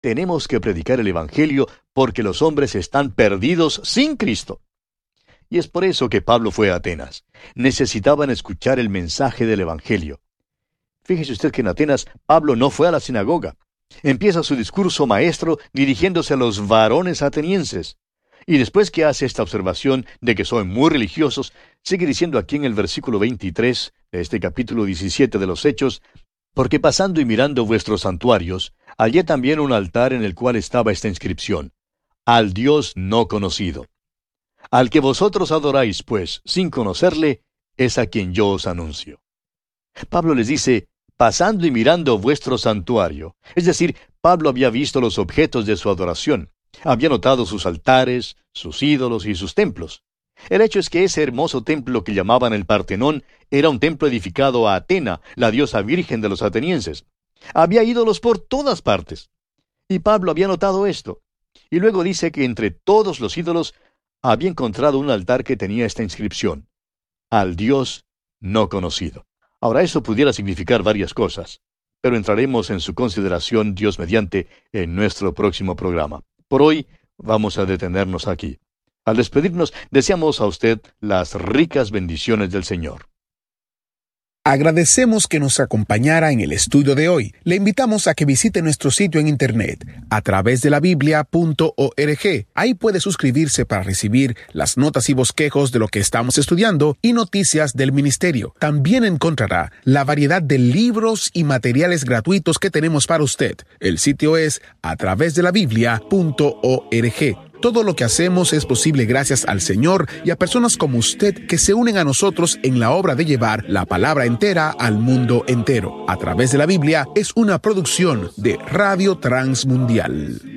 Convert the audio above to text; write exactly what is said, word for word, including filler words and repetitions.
tenemos que predicar el Evangelio porque los hombres están perdidos sin Cristo. Y es por eso que Pablo fue a Atenas. Necesitaban escuchar el mensaje del Evangelio. Fíjese usted que en Atenas Pablo no fue a la sinagoga. Empieza su discurso maestro dirigiéndose a los varones atenienses. Y después que hace esta observación de que son muy religiosos, sigue diciendo aquí en el versículo veintitrés de este capítulo diecisiete de los Hechos: porque pasando y mirando vuestros santuarios, hallé también un altar en el cual estaba esta inscripción: al Dios no conocido. Al que vosotros adoráis, pues, sin conocerle, es a quien yo os anuncio. Pablo les dice, pasando y mirando vuestro santuario. Es decir, Pablo había visto los objetos de su adoración. Había notado sus altares, sus ídolos y sus templos. El hecho es que ese hermoso templo que llamaban el Partenón era un templo edificado a Atena, la diosa virgen de los atenienses. Había ídolos por todas partes. Y Pablo había notado esto. Y luego dice que entre todos los ídolos había encontrado un altar que tenía esta inscripción: al Dios no conocido. Ahora, eso pudiera significar varias cosas, pero entraremos en su consideración, Dios mediante, en nuestro próximo programa. Por hoy, vamos a detenernos aquí. Al despedirnos, deseamos a usted las ricas bendiciones del Señor. Agradecemos que nos acompañara en el estudio de hoy. Le invitamos a que visite nuestro sitio en internet a través de la biblia punto org. Ahí puede suscribirse para recibir las notas y bosquejos de lo que estamos estudiando y noticias del ministerio. También encontrará la variedad de libros y materiales gratuitos que tenemos para usted. El sitio es a través de la biblia punto org. Todo lo que hacemos es posible gracias al Señor y a personas como usted que se unen a nosotros en la obra de llevar la palabra entera al mundo entero. A través de la Biblia es una producción de Radio Transmundial.